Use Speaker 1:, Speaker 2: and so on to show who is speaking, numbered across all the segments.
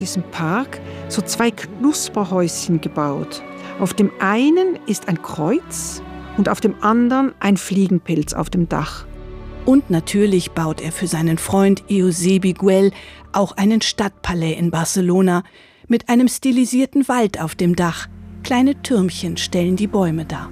Speaker 1: diesem Park so 2 Knusperhäuschen gebaut. Auf dem einen ist ein Kreuz und auf dem anderen ein Fliegenpilz auf dem Dach.
Speaker 2: Und natürlich baut er für seinen Freund Eusebio Güell auch einen Stadtpalais in Barcelona mit einem stilisierten Wald auf dem Dach. Kleine Türmchen stellen die Bäume dar.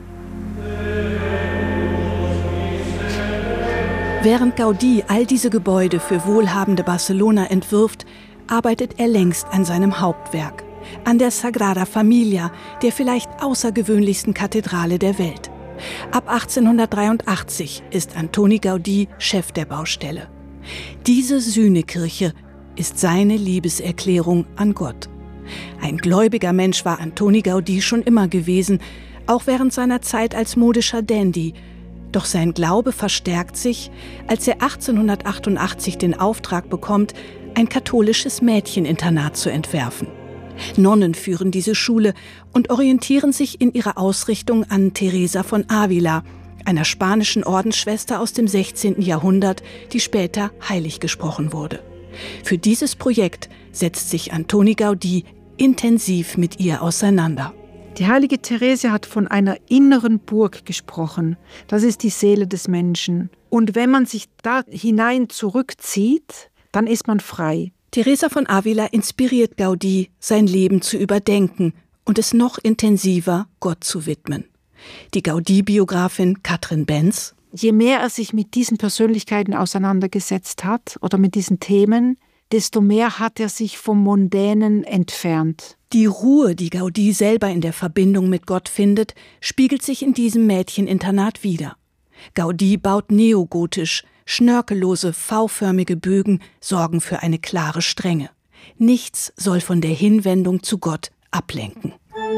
Speaker 2: Während Gaudí all diese Gebäude für wohlhabende Barcelona entwirft, arbeitet er längst an seinem Hauptwerk, an der Sagrada Familia, der vielleicht außergewöhnlichsten Kathedrale der Welt. Ab 1883 ist Antoni Gaudí Chef der Baustelle. Diese Sühnekirche ist seine Liebeserklärung an Gott. Ein gläubiger Mensch war Antoni Gaudí schon immer gewesen, auch während seiner Zeit als modischer Dandy. Doch sein Glaube verstärkt sich, als er 1888 den Auftrag bekommt, ein katholisches Mädcheninternat zu entwerfen. Nonnen führen diese Schule und orientieren sich in ihrer Ausrichtung an Teresa von Ávila, einer spanischen Ordensschwester aus dem 16. Jahrhundert, die später heilig gesprochen wurde. Für dieses Projekt setzt sich Antoni Gaudí intensiv mit ihr auseinander.
Speaker 1: Die heilige Theresia hat von einer inneren Burg gesprochen. Das ist die Seele des Menschen. Und wenn man sich da hinein zurückzieht, dann ist man frei.
Speaker 2: Teresa von Ávila inspiriert Gaudí, sein Leben zu überdenken und es noch intensiver Gott zu widmen. Die Gaudí-Biografin Katrin Benz:
Speaker 1: Je mehr er sich mit diesen Persönlichkeiten auseinandergesetzt hat oder mit diesen Themen, desto mehr hat er sich vom Mondänen entfernt.
Speaker 2: Die Ruhe, die Gaudí selber in der Verbindung mit Gott findet, spiegelt sich in diesem Mädcheninternat wider. Gaudí baut neogotisch, schnörkellose, V-förmige Bögen sorgen für eine klare Strenge. Nichts soll von der Hinwendung zu Gott ablenken.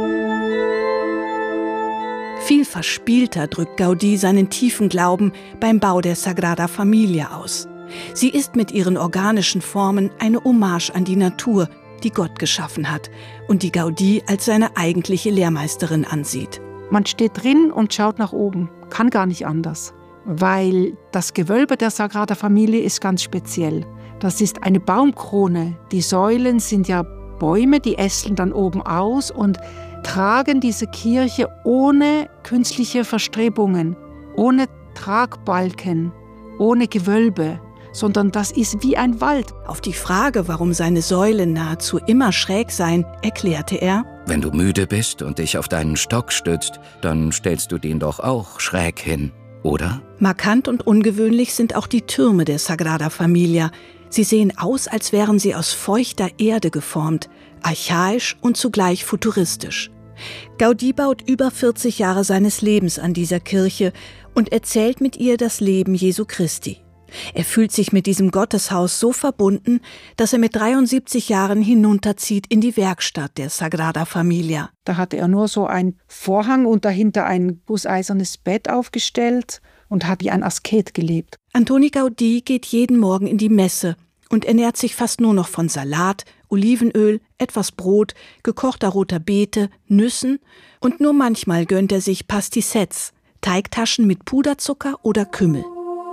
Speaker 2: Viel verspielter drückt Gaudí seinen tiefen Glauben beim Bau der Sagrada Familia aus. Sie ist mit ihren organischen Formen eine Hommage an die Natur, die Gott geschaffen hat und die Gaudí als seine eigentliche Lehrmeisterin ansieht.
Speaker 1: Man steht drin und schaut nach oben, kann gar nicht anders. Weil das Gewölbe der Sagrada Familia ist ganz speziell. Das ist eine Baumkrone. Die Säulen sind ja Bäume, die ästeln dann oben aus und tragen diese Kirche ohne künstliche Verstrebungen, ohne Tragbalken, ohne Gewölbe, sondern das ist wie ein Wald.
Speaker 2: Auf die Frage, warum seine Säulen nahezu immer schräg seien, erklärte er:
Speaker 3: Wenn du müde bist und dich auf deinen Stock stützt, dann stellst du den doch auch schräg hin, oder?
Speaker 2: Markant und ungewöhnlich sind auch die Türme der Sagrada Familia. Sie sehen aus, als wären sie aus feuchter Erde geformt, archaisch und zugleich futuristisch. Gaudí baut über 40 Jahre seines Lebens an dieser Kirche und erzählt mit ihr das Leben Jesu Christi. Er fühlt sich mit diesem Gotteshaus so verbunden, dass er mit 73 Jahren hinunterzieht in die Werkstatt der Sagrada Familia.
Speaker 1: Da hatte er nur so einen Vorhang und dahinter ein gusseisernes Bett aufgestellt und hat wie ein Asket gelebt.
Speaker 2: Antoni Gaudí geht jeden Morgen in die Messe und ernährt sich fast nur noch von Salat, Olivenöl, etwas Brot, gekochter roter Beete, Nüssen und nur manchmal gönnt er sich Pastissettes, Teigtaschen mit Puderzucker oder Kümmel.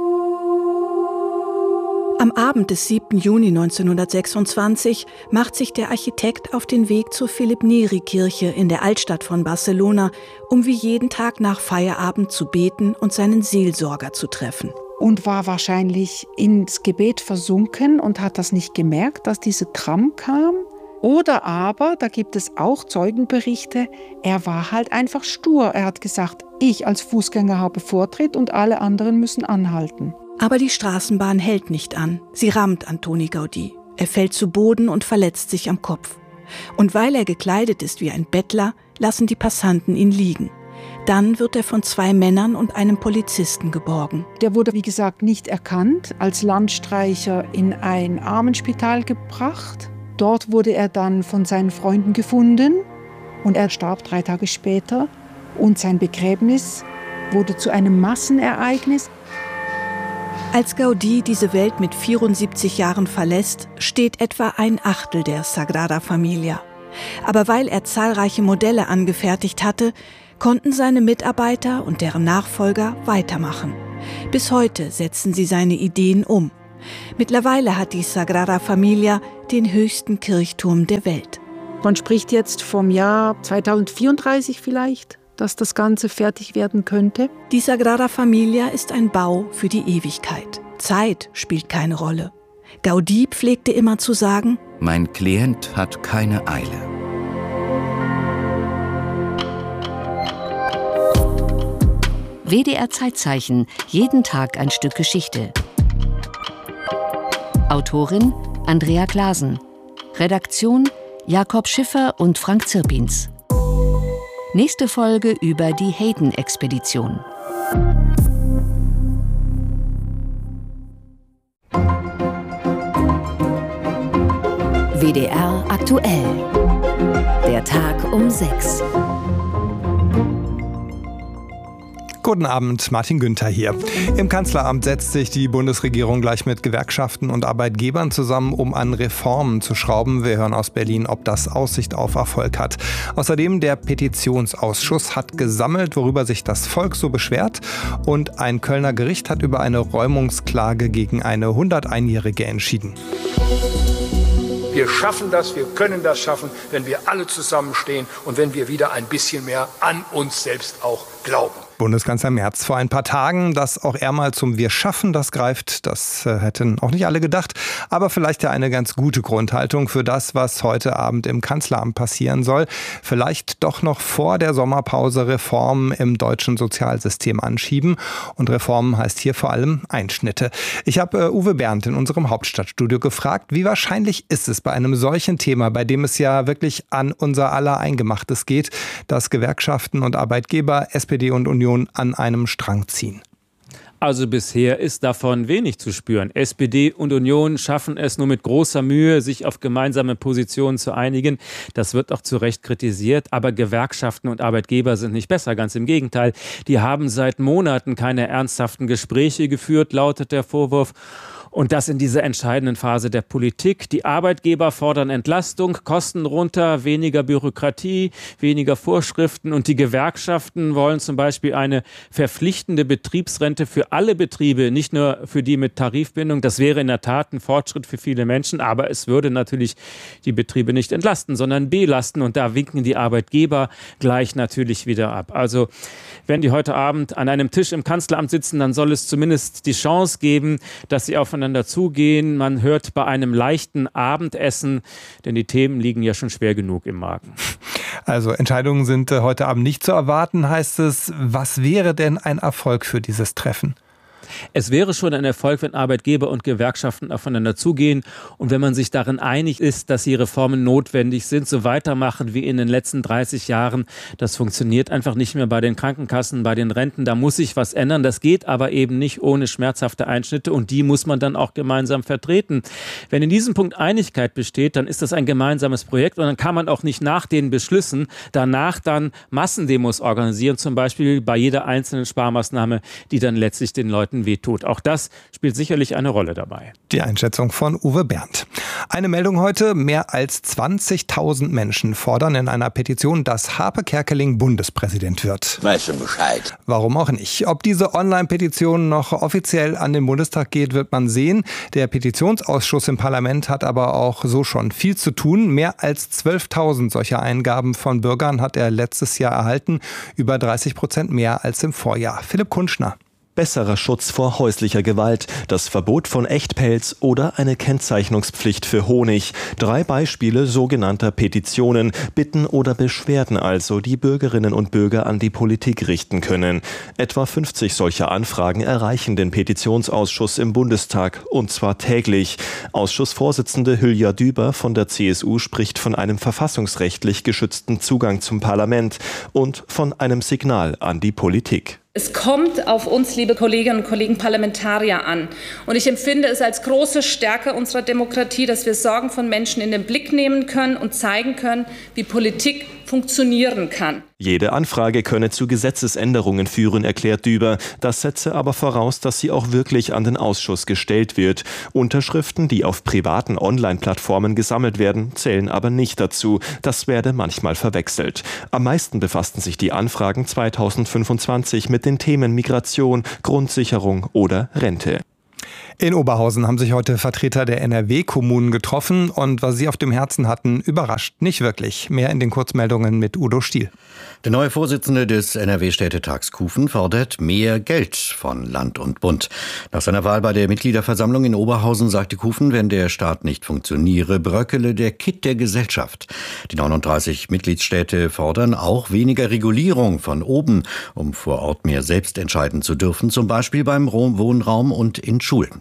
Speaker 2: Am Abend des 7. Juni 1926 macht sich der Architekt auf den Weg zur Philipp-Neri-Kirche in der Altstadt von Barcelona, um wie jeden Tag nach Feierabend zu beten und seinen Seelsorger zu treffen.
Speaker 1: Und war wahrscheinlich ins Gebet versunken und hat das nicht gemerkt, dass diese Tram kam. Oder aber, da gibt es auch Zeugenberichte, er war halt einfach stur. Er hat gesagt, ich als Fußgänger habe Vortritt und alle anderen müssen anhalten.
Speaker 2: Aber die Straßenbahn hält nicht an. Sie rammt Antoni Gaudí. Er fällt zu Boden und verletzt sich am Kopf. Und weil er gekleidet ist wie ein Bettler, lassen die Passanten ihn liegen. Dann wird er von 2 Männern und einem Polizisten geborgen.
Speaker 1: Der wurde, wie gesagt, nicht erkannt, als Landstreicher in ein Armenspital gebracht. Dort wurde er dann von seinen Freunden gefunden und er starb 3 Tage später. Und sein Begräbnis wurde zu einem Massenereignis.
Speaker 2: Als Gaudí diese Welt mit 74 Jahren verlässt, steht etwa 1/8 der Sagrada Familia. Aber weil er zahlreiche Modelle angefertigt hatte, konnten seine Mitarbeiter und deren Nachfolger weitermachen. Bis heute setzen sie seine Ideen um. Mittlerweile hat die Sagrada Familia den höchsten Kirchturm der Welt.
Speaker 1: Man spricht jetzt vom Jahr 2034 vielleicht, dass das Ganze fertig werden könnte.
Speaker 2: Die Sagrada Familia ist ein Bau für die Ewigkeit. Zeit spielt keine Rolle. Gaudí pflegte immer zu sagen:
Speaker 3: Mein Klient hat keine Eile.
Speaker 4: WDR Zeitzeichen, jeden Tag ein Stück Geschichte. Autorin Andrea Glasen. Redaktion Jakob Schiffer und Frank Zirpins. Nächste Folge über die Hayden-Expedition. WDR aktuell. Der Tag um 6.
Speaker 5: Guten Abend, Martin Günther hier. Im Kanzleramt setzt sich die Bundesregierung gleich mit Gewerkschaften und Arbeitgebern zusammen, um an Reformen zu schrauben. Wir hören aus Berlin, ob das Aussicht auf Erfolg hat. Außerdem der Petitionsausschuss hat gesammelt, worüber sich das Volk so beschwert. Und ein Kölner Gericht hat über eine Räumungsklage gegen eine 101-Jährige entschieden.
Speaker 6: Wir schaffen das, wir können das schaffen, wenn wir alle zusammenstehen und wenn wir wieder ein bisschen mehr an uns selbst auch glauben.
Speaker 5: Bundeskanzler Merz vor ein paar Tagen, dass auch er mal zum Wir schaffen das greift, das hätten auch nicht alle gedacht, aber vielleicht ja eine ganz gute Grundhaltung für das, was heute Abend im Kanzleramt passieren soll. Vielleicht doch noch vor der Sommerpause Reformen im deutschen Sozialsystem anschieben. Und Reformen heißt hier vor allem Einschnitte. Ich habe Uwe Bernd in unserem Hauptstadtstudio gefragt, wie wahrscheinlich ist es bei einem solchen Thema, bei dem es ja wirklich an unser aller Eingemachtes geht, dass Gewerkschaften und Arbeitgeber, SPD und Union an einem Strang ziehen?
Speaker 7: Also bisher ist davon wenig zu spüren. SPD und Union schaffen es nur mit großer Mühe, sich auf gemeinsame Positionen zu einigen. Das wird auch zu Recht kritisiert. Aber Gewerkschaften und Arbeitgeber sind nicht besser. Ganz im Gegenteil. Die haben seit Monaten keine ernsthaften Gespräche geführt, lautet der Vorwurf. Und das in dieser entscheidenden Phase der Politik. Die Arbeitgeber fordern Entlastung, Kosten runter, weniger Bürokratie, weniger Vorschriften. Und die Gewerkschaften wollen zum Beispiel eine verpflichtende Betriebsrente für alle Betriebe, nicht nur für die mit Tarifbindung. Das wäre in der Tat ein Fortschritt für viele Menschen. Aber es würde natürlich die Betriebe nicht entlasten, sondern belasten. Und da winken die Arbeitgeber gleich natürlich wieder ab. Also wenn die heute Abend an einem Tisch im Kanzleramt sitzen, dann soll es zumindest die Chance geben, dass sie aufeinander zugehen. Man hört bei einem leichten Abendessen, denn die Themen liegen ja schon schwer genug im Magen.
Speaker 5: Also Entscheidungen sind heute Abend nicht zu erwarten, heißt es. Was wäre denn ein Erfolg für dieses Treffen?
Speaker 7: Es wäre schon ein Erfolg, wenn Arbeitgeber und Gewerkschaften aufeinander zugehen und wenn man sich darin einig ist, dass die Reformen notwendig sind, so weitermachen wie in den letzten 30 Jahren. Das funktioniert einfach nicht mehr bei den Krankenkassen, bei den Renten. Da muss sich was ändern. Das geht aber eben nicht ohne schmerzhafte Einschnitte und die muss man dann auch gemeinsam vertreten. Wenn in diesem Punkt Einigkeit besteht, dann ist das ein gemeinsames Projekt und dann kann man auch nicht nach den Beschlüssen danach dann Massendemos organisieren, zum Beispiel bei jeder einzelnen Sparmaßnahme, die dann letztlich den Leuten wehtut. Auch das spielt sicherlich eine Rolle dabei.
Speaker 5: Die Einschätzung von Uwe Bernd. Eine Meldung heute: Mehr als 20.000 Menschen fordern in einer Petition, dass Harpe Kerkeling Bundespräsident wird.
Speaker 8: Weiß schon Bescheid.
Speaker 5: Warum auch nicht? Ob diese Online-Petition noch offiziell an den Bundestag geht, wird man sehen. Der Petitionsausschuss im Parlament hat aber auch so schon viel zu tun. Mehr als 12.000 solcher Eingaben von Bürgern hat er letztes Jahr erhalten. Über 30% mehr als im Vorjahr. Philipp Kunschner.
Speaker 9: Besserer Schutz vor häuslicher Gewalt, das Verbot von Echtpelz oder eine Kennzeichnungspflicht für Honig. 3 Beispiele sogenannter Petitionen, Bitten oder Beschwerden also, die Bürgerinnen und Bürger an die Politik richten können. Etwa 50 solcher Anfragen erreichen den Petitionsausschuss im Bundestag, und zwar täglich. Ausschussvorsitzende Hülya Düber von der CSU spricht von einem verfassungsrechtlich geschützten Zugang zum Parlament und von einem Signal an die Politik.
Speaker 10: Es kommt auf uns, liebe Kolleginnen und Kollegen Parlamentarier, an. Und ich empfinde es als große Stärke unserer Demokratie, dass wir Sorgen von Menschen in den Blick nehmen können und zeigen können, wie Politik funktionieren kann.
Speaker 9: Jede Anfrage könne zu Gesetzesänderungen führen, erklärt Düber. Das setze aber voraus, dass sie auch wirklich an den Ausschuss gestellt wird. Unterschriften, die auf privaten Online-Plattformen gesammelt werden, zählen aber nicht dazu. Das werde manchmal verwechselt. Am meisten befassten sich die Anfragen 2025 mit den Themen Migration, Grundsicherung oder Rente.
Speaker 5: In Oberhausen haben sich heute Vertreter der NRW-Kommunen getroffen und was sie auf dem Herzen hatten, überrascht nicht wirklich. Mehr in den Kurzmeldungen mit Udo Stiel.
Speaker 8: Der neue Vorsitzende des NRW-Städtetags Kufen fordert mehr Geld von Land und Bund. Nach seiner Wahl bei der Mitgliederversammlung in Oberhausen sagte Kufen, wenn der Staat nicht funktioniere, bröckele der Kitt der Gesellschaft. Die 39 Mitgliedsstädte fordern auch weniger Regulierung von oben, um vor Ort mehr selbst entscheiden zu dürfen, zum Beispiel beim Wohnraum und in Schulen.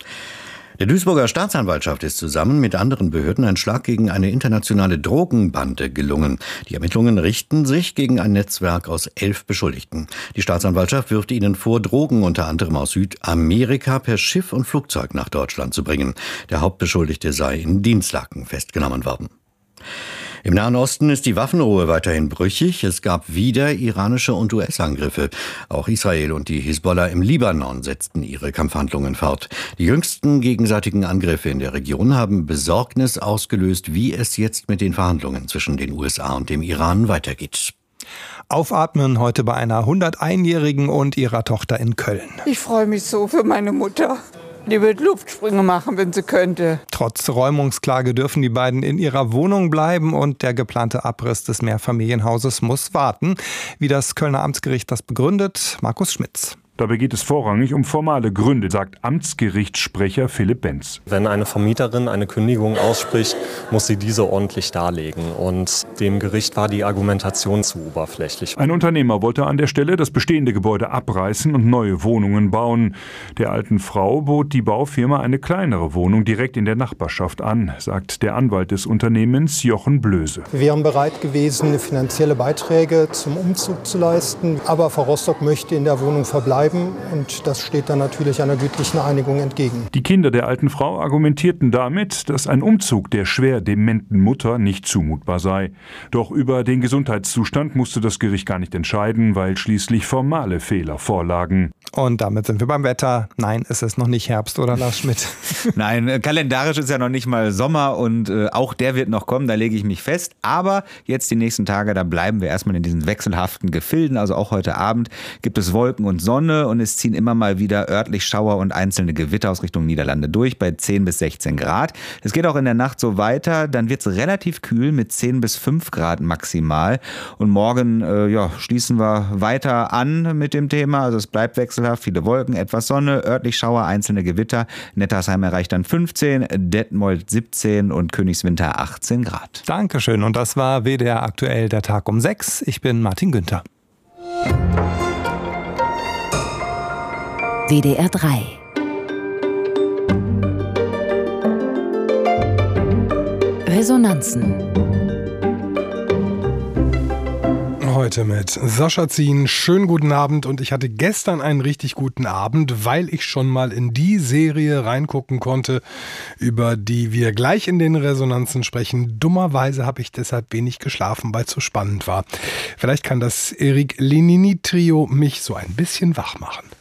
Speaker 8: Der Duisburger Staatsanwaltschaft ist zusammen mit anderen Behörden ein Schlag gegen eine internationale Drogenbande gelungen. Die Ermittlungen richten sich gegen ein Netzwerk aus 11 Beschuldigten. Die Staatsanwaltschaft wirft ihnen vor, Drogen unter anderem aus Südamerika per Schiff und Flugzeug nach Deutschland zu bringen. Der Hauptbeschuldigte sei in Dinslaken festgenommen worden. Im Nahen Osten ist die Waffenruhe weiterhin brüchig. Es gab wieder iranische und US-Angriffe. Auch Israel und die Hisbollah im Libanon setzten ihre Kampfhandlungen fort. Die jüngsten gegenseitigen Angriffe in der Region haben Besorgnis ausgelöst, wie es jetzt mit den Verhandlungen zwischen den USA und dem Iran weitergeht.
Speaker 5: Aufatmen heute bei einer 101-Jährigen und ihrer Tochter in Köln.
Speaker 11: Ich freue mich so für meine Mutter. Die wird Luftsprünge machen, wenn sie könnte.
Speaker 5: Trotz Räumungsklage dürfen die beiden in ihrer Wohnung bleiben und der geplante Abriss des Mehrfamilienhauses muss warten. Wie das Kölner Amtsgericht das begründet, Markus Schmitz.
Speaker 12: Dabei geht es vorrangig um formale Gründe, sagt Amtsgerichtssprecher Philipp Benz.
Speaker 13: Wenn eine Vermieterin eine Kündigung ausspricht, muss sie diese ordentlich darlegen. Und dem Gericht war die Argumentation zu oberflächlich.
Speaker 12: Ein Unternehmer wollte an der Stelle das bestehende Gebäude abreißen und neue Wohnungen bauen. Der alten Frau bot die Baufirma eine kleinere Wohnung direkt in der Nachbarschaft an, sagt der Anwalt des Unternehmens Jochen Blöse.
Speaker 14: Wir wären bereit gewesen, finanzielle Beiträge zum Umzug zu leisten. Aber Frau Rostock möchte in der Wohnung verbleiben. Und das steht dann natürlich einer gütlichen Einigung entgegen.
Speaker 12: Die Kinder der alten Frau argumentierten damit, dass ein Umzug der schwer dementen Mutter nicht zumutbar sei. Doch über den Gesundheitszustand musste das Gericht gar nicht entscheiden, weil schließlich formale Fehler vorlagen.
Speaker 5: Und damit sind wir beim Wetter. Nein, es ist noch nicht Herbst, oder Lars Schmidt?
Speaker 15: Nein, kalendarisch ist ja noch nicht mal Sommer und auch der wird noch kommen, da lege ich mich fest. Aber jetzt die nächsten Tage, da bleiben wir erstmal in diesen wechselhaften Gefilden. Also auch heute Abend gibt es Wolken und Sonne und es ziehen immer mal wieder örtlich Schauer und einzelne Gewitter aus Richtung Niederlande durch bei 10 bis 16 Grad. Es geht auch in der Nacht so weiter, dann wird es relativ kühl mit 10 bis 5 Grad maximal. Und morgen schließen wir weiter an mit dem Thema. Also es bleibt wechselhaft, viele Wolken, etwas Sonne, örtlich Schauer, einzelne Gewitter. Nettersheim erreicht dann 15, Detmold 17 und Königswinter 18 Grad.
Speaker 5: Dankeschön und das war WDR aktuell, der Tag um 6. Ich bin Martin Günther.
Speaker 4: WDR 3 Resonanzen.
Speaker 16: Heute mit Sascha Zien. Schönen guten Abend und ich hatte gestern einen richtig guten Abend, weil ich schon mal in die Serie reingucken konnte, über die wir gleich in den Resonanzen sprechen. Dummerweise habe ich deshalb wenig geschlafen, weil es so spannend war. Vielleicht kann das Erik Lenini-Trio mich so ein bisschen wach machen.